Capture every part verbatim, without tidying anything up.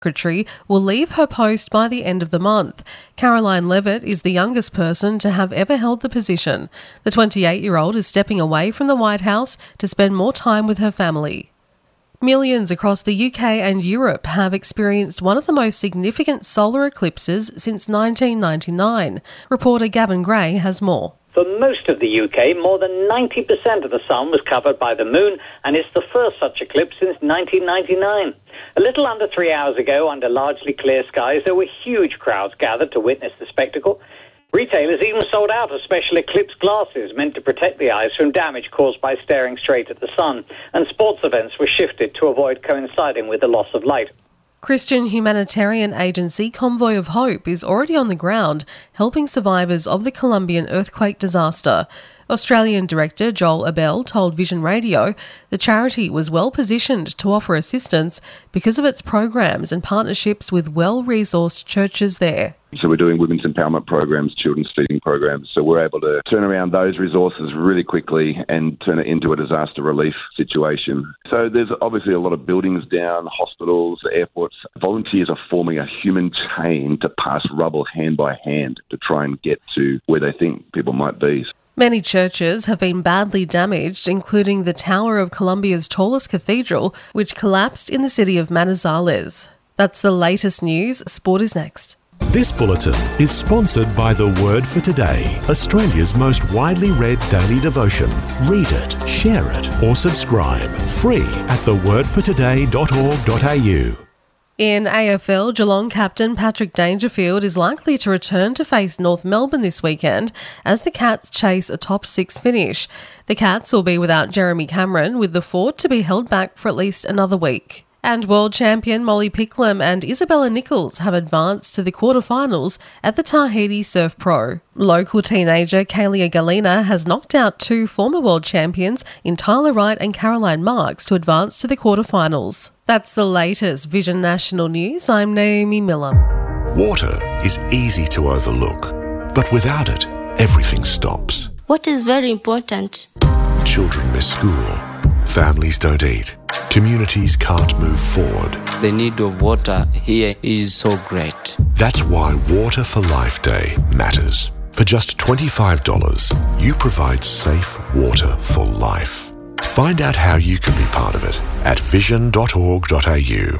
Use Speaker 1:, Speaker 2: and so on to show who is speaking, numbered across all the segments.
Speaker 1: Secretary will leave her post by the end of the month. Caroline Levitt is the youngest person to have ever held the position. The twenty-eight-year-old is stepping away from the White House to spend more time with her family. Millions across the U K and Europe have experienced one of the most significant solar eclipses since nineteen ninety-nine. Reporter Gavin Gray has more.
Speaker 2: For most of the U K, more than ninety percent of the sun was covered by the moon, and it's the first such eclipse since nineteen ninety-nine. A little under three hours ago, under largely clear skies, there were huge crowds gathered to witness the spectacle. Retailers even sold out of special eclipse glasses meant to protect the eyes from damage caused by staring straight at the sun, and sports events were shifted to avoid coinciding with the loss of light.
Speaker 1: Christian humanitarian agency Convoy of Hope is already on the ground helping survivors of the Colombian earthquake disaster. Australian director Joel Abell told Vision Radio the charity was well positioned to offer assistance because of its programs and partnerships with well-resourced churches there.
Speaker 3: So we're doing women's empowerment programs, children's feeding programs. So we're able to turn around those resources really quickly and turn it into a disaster relief situation. So there's obviously a lot of buildings down, hospitals, airports. Volunteers are forming a human chain to pass rubble hand by hand to try and get to where they think people might be.
Speaker 1: Many churches have been badly damaged, including the tower of Colombia's tallest cathedral, which collapsed in the city of Manizales. That's the latest news. Sport is next.
Speaker 4: This bulletin is sponsored by The Word for Today, Australia's most widely read daily devotion. Read it, share it, or subscribe. Free at the word for today dot org dot a u.
Speaker 1: In A F L, Geelong captain Patrick Dangerfield is likely to return to face North Melbourne this weekend as the Cats chase a top six finish. The Cats will be without Jeremy Cameron, with the Ford to be held back for at least another week. And world champion Molly Picklum and Isabella Nichols have advanced to the quarterfinals at the Tahiti Surf Pro. Local teenager Kalia Galina has knocked out two former world champions in Tyler Wright and Caroline Marks to advance to the quarterfinals. That's the latest Vision National News. I'm Naomi Miller.
Speaker 4: Water is easy to overlook, but without it, everything stops.
Speaker 5: What is very important?
Speaker 4: Children miss school. Families don't eat. Communities can't move forward.
Speaker 6: The need of water here is so great.
Speaker 4: That's why Water for Life Day matters. For just twenty-five dollars, you provide safe water for life. Find out how you can be part of it at vision dot org dot a u.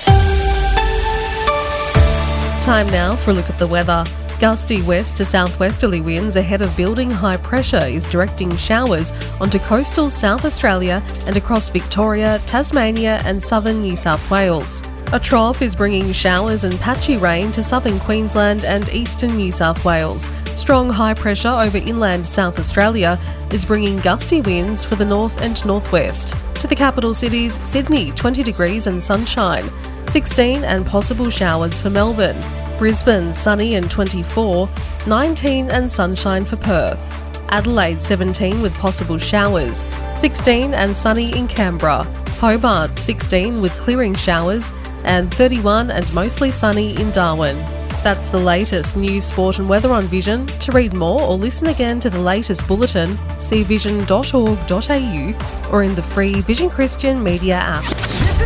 Speaker 1: Time now for a look at the weather. Gusty west to southwesterly winds ahead of building high pressure is directing showers onto coastal South Australia and across Victoria, Tasmania and southern New South Wales. A trough is bringing showers and patchy rain to southern Queensland and eastern New South Wales. Strong high pressure over inland South Australia is bringing gusty winds for the north and northwest. To the capital cities, Sydney twenty degrees and sunshine, sixteen and possible showers for Melbourne. Brisbane, sunny and twenty-four, nineteen and sunshine for Perth. Adelaide, seventeen with possible showers, sixteen and sunny in Canberra. Hobart, sixteen with clearing showers, and thirty-one and mostly sunny in Darwin. That's the latest news, sport and weather on Vision. To read more or listen again to the latest bulletin, see vision dot org dot a u or in the free Vision Christian Media app.